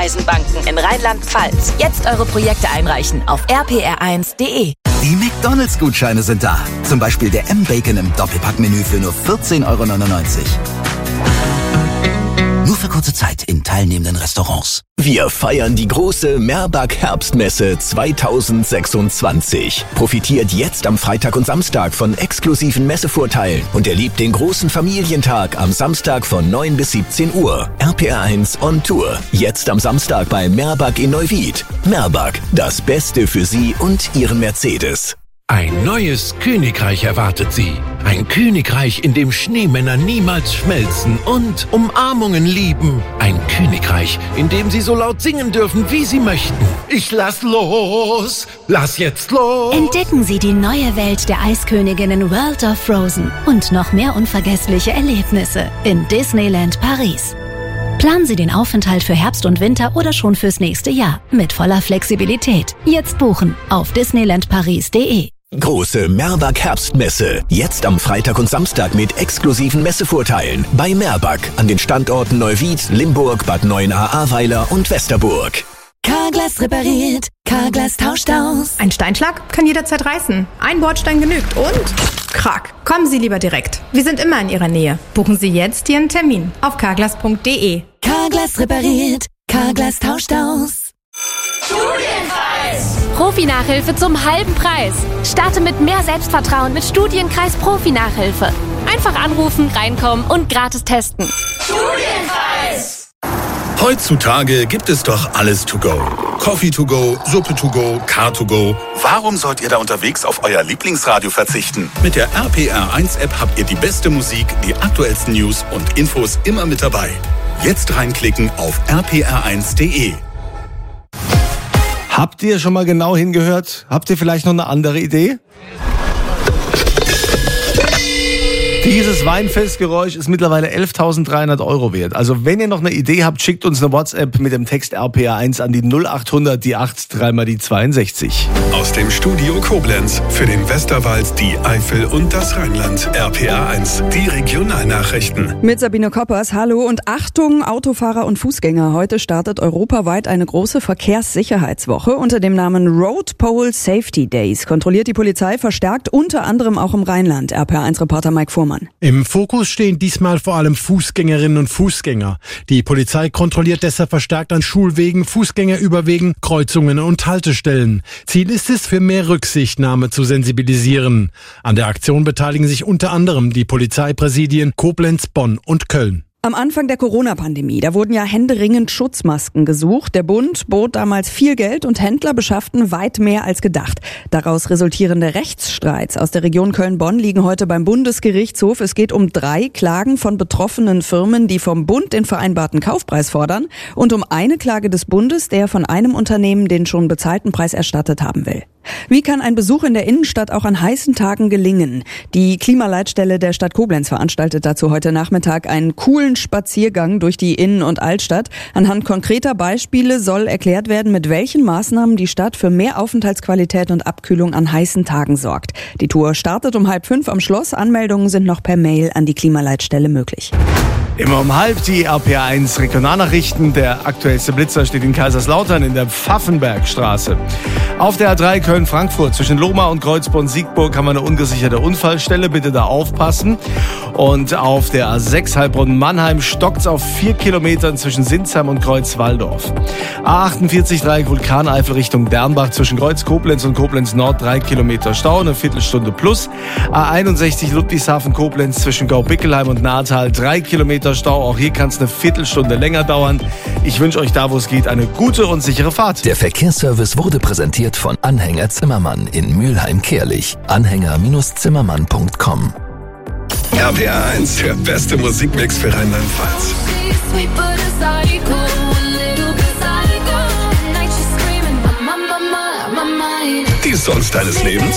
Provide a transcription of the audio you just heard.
Raiffeisenbanken in Rheinland-Pfalz. Jetzt eure Projekte einreichen auf rpr1.de. Die McDonalds-Gutscheine sind da. Zum Beispiel der M-Bacon im Doppelpack-Menü für nur 14,99 €. Nur für kurze Zeit in teilnehmenden Restaurants. Wir feiern die große Merbag Herbstmesse 2026. Profitiert jetzt am Freitag und Samstag von exklusiven Messevorteilen und erlebt den großen Familientag am Samstag von 9 bis 17 Uhr. RPR1 on Tour. Jetzt am Samstag bei Merbag in Neuwied. Merbag, das Beste für Sie und Ihren Mercedes. Ein neues Königreich erwartet Sie. Ein Königreich, in dem Schneemänner niemals schmelzen und Umarmungen lieben. Ein Königreich, in dem Sie so laut singen dürfen, wie Sie möchten. Ich lass los! Lass jetzt los! Entdecken Sie die neue Welt der Eisköniginnen World of Frozen und noch mehr unvergessliche Erlebnisse in Disneyland Paris. Planen Sie den Aufenthalt für Herbst und Winter oder schon fürs nächste Jahr mit voller Flexibilität. Jetzt buchen auf disneylandparis.de. Große Merbag Herbstmesse. Jetzt am Freitag und Samstag mit exklusiven Messevorteilen. Bei Merbag an den Standorten Neuwied, Limburg, Bad Neuenahr-Ahrweiler und Westerburg. Carglass repariert, Carglass tauscht aus. Ein Steinschlag kann jederzeit reißen. Ein Bordstein genügt und Krack. Kommen Sie lieber direkt. Wir sind immer in Ihrer Nähe. Buchen Sie jetzt Ihren Termin auf carglass.de. Carglass repariert, Carglass tauscht aus. Studienkreis! Profi-Nachhilfe zum halben Preis. Starte mit mehr Selbstvertrauen mit Studienkreis Profi-Nachhilfe. Einfach anrufen, reinkommen und gratis testen. Studienkreis! Heutzutage gibt es doch alles to go. Coffee to go, Suppe to go, Car to go. Warum sollt ihr da unterwegs auf euer Lieblingsradio verzichten? Mit der RPR1-App habt ihr die beste Musik, die aktuellsten News und Infos immer mit dabei. Jetzt reinklicken auf rpr1.de. Habt ihr schon mal genau hingehört? Habt ihr vielleicht noch eine andere Idee? Dieses Weinfestgeräusch ist mittlerweile 11.300 € wert. Also wenn ihr noch eine Idee habt, schickt uns eine WhatsApp mit dem Text RPR1 an die 0800 die 8 3 mal die 62. Aus dem Studio Koblenz für den Westerwald, die Eifel und das Rheinland. RPR1, die Regionalnachrichten. Mit Sabine Koppers, hallo und Achtung Autofahrer und Fußgänger. Heute startet europaweit eine große Verkehrssicherheitswoche unter dem Namen Road Pole Safety Days. Kontrolliert die Polizei verstärkt, unter anderem auch im Rheinland. RPR1-Reporter Mike Fuhrmann. Im Fokus stehen diesmal vor allem Fußgängerinnen und Fußgänger. Die Polizei kontrolliert deshalb verstärkt an Schulwegen, Fußgängerüberwegen, Kreuzungen und Haltestellen. Ziel ist es, für mehr Rücksichtnahme zu sensibilisieren. An der Aktion beteiligen sich unter anderem die Polizeipräsidien Koblenz, Bonn und Köln. Am Anfang der Corona-Pandemie, da wurden ja händeringend Schutzmasken gesucht. Der Bund bot damals viel Geld und Händler beschafften weit mehr als gedacht. Daraus resultierende Rechtsstreits aus der Region Köln-Bonn liegen heute beim Bundesgerichtshof. Es geht um 3 Klagen von betroffenen Firmen, die vom Bund den vereinbarten Kaufpreis fordern, und um eine Klage des Bundes, der von einem Unternehmen den schon bezahlten Preis erstattet haben will. Wie kann ein Besuch in der Innenstadt auch an heißen Tagen gelingen? Die Klimaleitstelle der Stadt Koblenz veranstaltet dazu heute Nachmittag einen coolen Spaziergang durch die Innen- und Altstadt. Anhand konkreter Beispiele soll erklärt werden, mit welchen Maßnahmen die Stadt für mehr Aufenthaltsqualität und Abkühlung an heißen Tagen sorgt. Die Tour startet um 4:30 am Schloss. Anmeldungen sind noch per Mail an die Klimaleitstelle möglich. Immer um 12:30 die RPR1 Regionalnachrichten. Der aktuellste Blitzer steht in Kaiserslautern in der Pfaffenbergstraße. Auf der A3 Köln-Frankfurt zwischen Lohmar und Kreuzborn-Siegburg haben wir eine ungesicherte Unfallstelle. Bitte da aufpassen. Und auf der A6 Heilbronn-Mannheim stockt's auf 4 Kilometern zwischen Sinsheim und Kreuz-Walldorf. A48 Dreieck Vulkaneifel Richtung Dernbach zwischen Kreuz-Koblenz und Koblenz-Nord 3 Kilometer Stau, eine Viertelstunde plus. A61 Ludwigshafen-Koblenz zwischen Gaubickelheim und Natal 3 Kilometer Stau. Auch hier kann es eine Viertelstunde länger dauern. Ich wünsche euch da, wo es geht, eine gute und sichere Fahrt. Der Verkehrsservice wurde präsentiert von Anhänger Zimmermann in Mülheim-Kärlich. Anhänger-Zimmermann.com. RPR1, der beste Musikmix für Rheinland-Pfalz. Die Songs deines Lebens?